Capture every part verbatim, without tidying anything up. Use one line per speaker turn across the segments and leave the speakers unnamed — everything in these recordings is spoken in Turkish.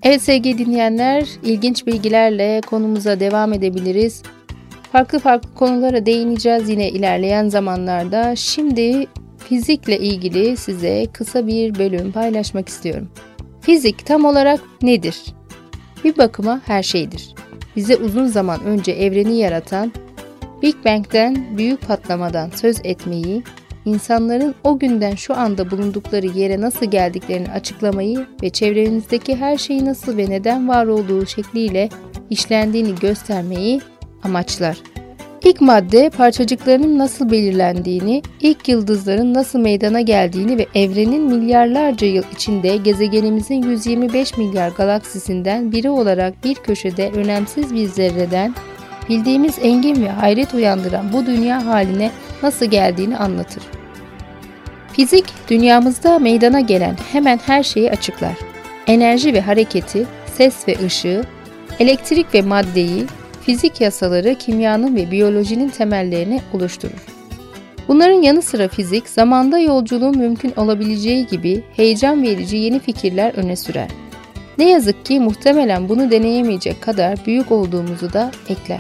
Evet sevgili dinleyenler, ilginç bilgilerle konumuza devam edebiliriz. Farklı farklı konulara değineceğiz yine ilerleyen zamanlarda. Şimdi fizikle ilgili size kısa bir bölüm paylaşmak istiyorum. Fizik tam olarak nedir? Bir bakıma her şeydir. Bize uzun zaman önce evreni yaratan, Big Bang'den, büyük patlamadan söz etmeyi, insanların o günden şu anda bulundukları yere nasıl geldiklerini açıklamayı ve çevrenizdeki her şeyi nasıl ve neden var olduğu şekliyle işlendiğini göstermeyi amaçlar. İlk madde parçacıklarının nasıl belirlendiğini, ilk yıldızların nasıl meydana geldiğini ve evrenin milyarlarca yıl içinde gezegenimizin yüz yirmi beş milyar galaksisinden biri olarak bir köşede önemsiz bir zerreden, bildiğimiz engin ve hayret uyandıran bu dünya haline nasıl geldiğini anlatır. Fizik, dünyamızda meydana gelen hemen her şeyi açıklar. Enerji ve hareketi, ses ve ışığı, elektrik ve maddeyi, fizik yasaları kimyanın ve biyolojinin temellerini oluşturur. Bunların yanı sıra fizik, zamanda yolculuğun mümkün olabileceği gibi heyecan verici yeni fikirler öne sürer. Ne yazık ki muhtemelen bunu deneyemeyecek kadar büyük olduğumuzu da ekler.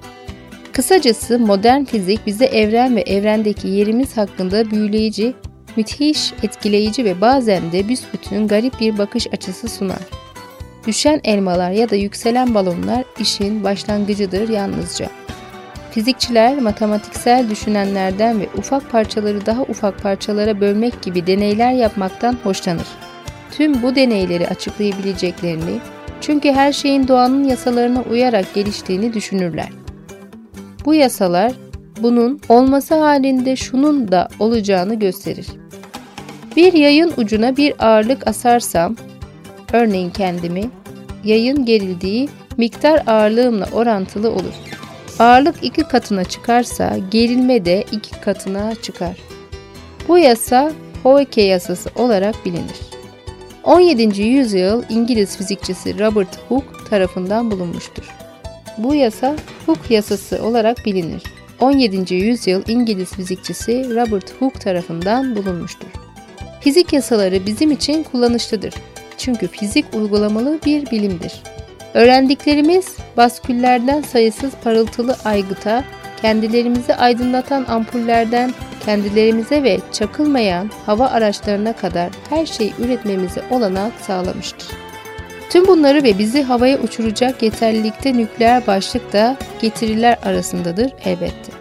Kısacası modern fizik bize evren ve evrendeki yerimiz hakkında büyüleyici, müthiş, etkileyici ve bazen de büsbütün garip bir bakış açısı sunar. Düşen elmalar ya da yükselen balonlar işin başlangıcıdır yalnızca. Fizikçiler matematiksel düşünenlerden ve ufak parçaları daha ufak parçalara bölmek gibi deneyler yapmaktan hoşlanır. Tüm bu deneyleri açıklayabileceklerini, çünkü her şeyin doğanın yasalarına uyarak geliştiğini düşünürler. Bu yasalar, bunun olması halinde şunun da olacağını gösterir. Bir yayın ucuna bir ağırlık asarsam, örneğin kendimi, yayın gerildiği miktar ağırlığımla orantılı olur. Ağırlık iki katına çıkarsa gerilme de iki katına çıkar. Bu yasa Hooke yasası olarak bilinir. on yedinci yüzyıl İngiliz fizikçisi Robert Hooke tarafından bulunmuştur. Bu yasa Hooke yasası olarak bilinir. on yedinci yüzyıl İngiliz fizikçisi Robert Hooke tarafından bulunmuştur. Fizik yasaları bizim için kullanışlıdır. Çünkü fizik uygulamalı bir bilimdir. Öğrendiklerimiz basküllerden sayısız parıltılı aygıta, kendilerimizi aydınlatan ampullerden kendilerimize ve çakılmayan hava araçlarına kadar her şeyi üretmemize olanak sağlamıştır. Tüm bunları ve bizi havaya uçuracak yeterlilikte nükleer başlık da getiriler arasındadır elbette.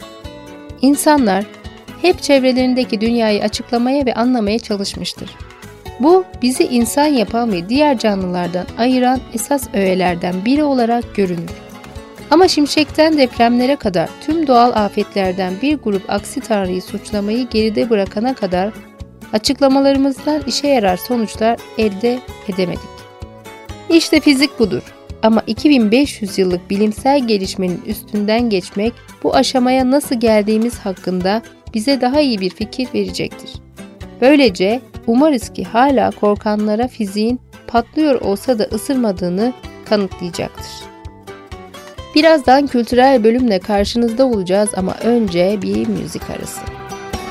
İnsanlar hep çevrelerindeki dünyayı açıklamaya ve anlamaya çalışmıştır. Bu, bizi insan yapan ve diğer canlılardan ayıran esas öğelerden biri olarak görünür. Ama şimşekten depremlere kadar tüm doğal afetlerden bir grup aksi tanrıyı suçlamayı geride bırakana kadar açıklamalarımızdan işe yarar sonuçlar elde edemedik. İşte fizik budur. Ama iki bin beş yüz yıllık bilimsel gelişmenin üstünden geçmek bu aşamaya nasıl geldiğimiz hakkında bize daha iyi bir fikir verecektir. Böylece umarız ki hala korkanlara fiziğin patlıyor olsa da ısırmadığını kanıtlayacaktır. Birazdan kültürel bölümle karşınızda olacağız ama önce bir müzik arası.